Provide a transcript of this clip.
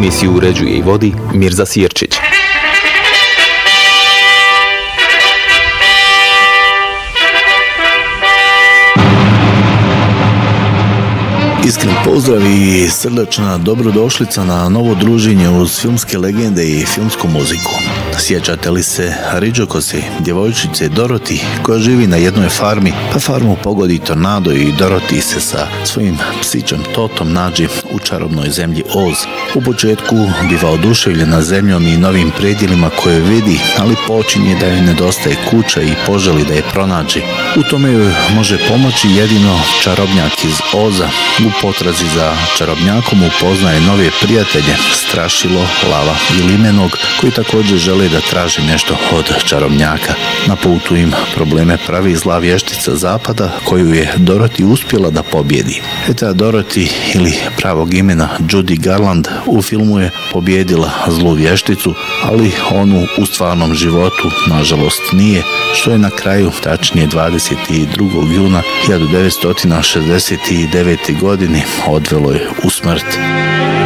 Emisiju uređuje i vodi Mirza Sirčić. Iskren pozdrav i srdačna dobrodošlica na novo druženje uz filmske legende i filmsku muziku. Sjećate li se riđokose djevojčice Dorothy koja živi na jednoj farmi, pa farmu pogodi tornado i Dorothy se sa svojim psićem Totom nađe u čarobnoj zemlji Oz. U početku biva oduševljena zemljom i novim predjelima koje vidi, ali počinje da joj nedostaje kuća i poželi da je pronađe. U tome joj može pomoći jedino čarobnjak iz Oza. U potrazi za čarobnjakom upoznaje nove prijatelje, Strašilo, Lava i Limenog, koji također žele da traži nešto od čarobnjaka. Na putu im probleme pravi zla vještica zapada koju je Dorothy uspjela da pobjedi. Ta Dorothy, ili pravog imena Judy Garland, u filmu je pobjedila zlu vješticu, ali onu u stvarnom životu nažalost nije, što je na kraju, tačnije 22. juna 1969. godine, odvelo je u smrt.